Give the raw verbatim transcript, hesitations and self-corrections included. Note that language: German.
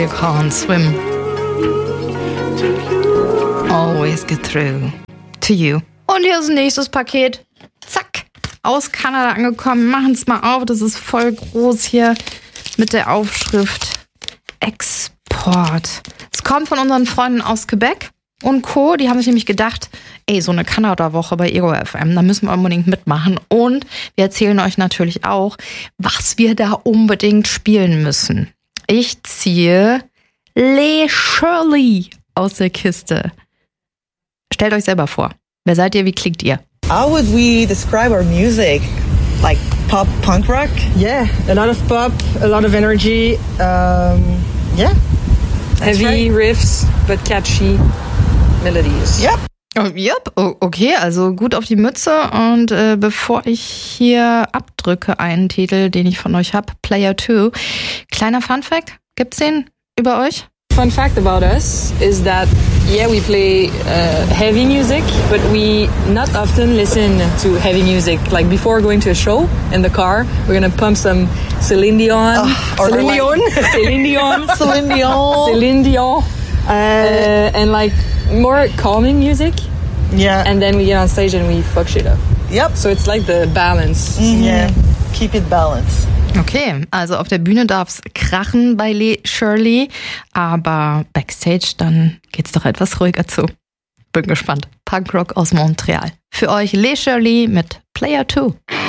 You can't swim. Always get through to you. Und hier ist ein nächstes Paket. Zack. Aus Kanada angekommen. Machen es mal auf. Das ist voll groß hier mit der Aufschrift Export. Es kommt von unseren Freunden aus Quebec und Co. Die haben sich nämlich gedacht, ey, so eine Kanada-Woche bei Ego F M, da müssen wir unbedingt mitmachen. Und wir erzählen euch natürlich auch, was wir da unbedingt spielen müssen. Ich ziehe Les Shirley aus der Kiste. Stellt euch selber vor. Wer seid ihr? Wie klingt ihr? How would we describe our music? Like pop, punk rock? Yeah, a lot of pop, a lot of energy. Um, yeah. Heavy right. Riffs, but catchy melodies. Yep. Oh, yep. Oh, okay, also gut auf die Mütze. Und äh, bevor ich hier abdrücke, einen Titel, den ich von euch habe, Player two. Kleiner Funfact, gibt's den über euch? Fun fact about us is that, yeah, we play uh, heavy music, but we not often listen to heavy music. Like before going to a show in the car, we're gonna pump some Celine Dion, oh, or Celine Dion, like Celine Dion, Celine Dion, Celine Dion, uh, and like more calming music. Yeah. And then we get on stage and we fuck shit up. Yep. So it's like the balance. Mm-hmm. Yeah. Keep it balanced. Okay, also auf der Bühne darf's krachen bei Les Shirley, aber Backstage, dann geht's doch etwas ruhiger zu. Bin gespannt. Punkrock aus Montreal. Für euch Les Shirley mit Player two.